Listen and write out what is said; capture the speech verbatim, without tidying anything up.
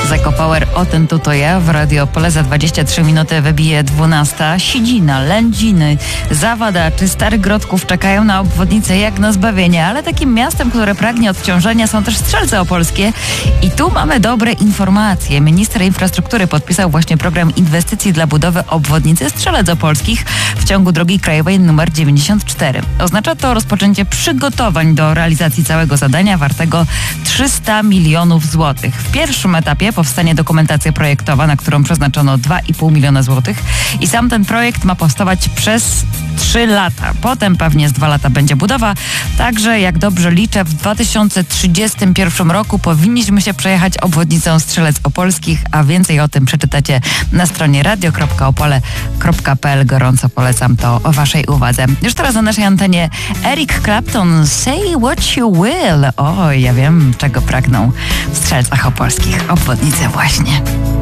Zakopower, o ten tu to ja w Radio Opole. Za dwadzieścia trzy minuty wybije dwunasta. Sidzina, Lędziny, Zawada czy Stary Grodków czekają na obwodnicę jak na zbawienie, ale takim miastem, które pragnie odciążenia, są też Strzelce Opolskie. I tu mamy dobre informacje. Minister infrastruktury podpisał właśnie program inwestycji dla budowy obwodnicy Strzelec Opolskich w ciągu drogi krajowej nr dziewięćdziesiąt cztery. Oznacza to rozpoczęcie przygotowań do realizacji całego zadania wartego trzysta milionów złotych. W pierwszym etapie powstanie dokumentacja projektowa, na którą przeznaczono dwa i pół miliona złotych i sam ten projekt ma powstawać przez trzy lata. Potem pewnie z dwa lata będzie budowa. Także jak dobrze liczę, w dwa tysiące trzydziestym pierwszym roku powinniśmy się przejechać obwodnicą Strzelec Opolskich, a więcej o tym przeczytacie na stronie radio kropka opole kropka p l. Gorąco polecam to o waszej uwadze. Już teraz na naszej antenie Eric Clapton, Say What You Will. O, ja wiem, czego pragną w Strzelcach Opolskich. Obwodnicę właśnie.